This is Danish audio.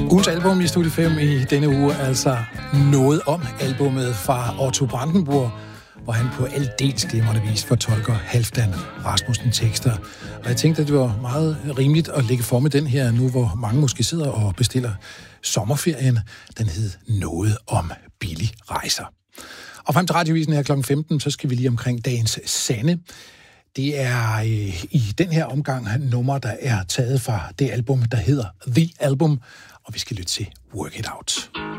Ugens album i Studie 5 i denne uge, altså Noget om albumet fra Otto Brandenburg, hvor han på aldeles glimrende vis fortolker Halfdan Rasmussen tekster. Og jeg tænkte, at det var meget rimeligt at lægge for med den her nu, hvor mange måske sidder og bestiller sommerferien. Den hed Noget om billig rejser. Og frem til radiovisen her kl. 15, så skal vi lige omkring dagens sande. Det er i den her omgang nummer, der er taget fra det album, der hedder The Album, og vi skal lytte til Work It Out.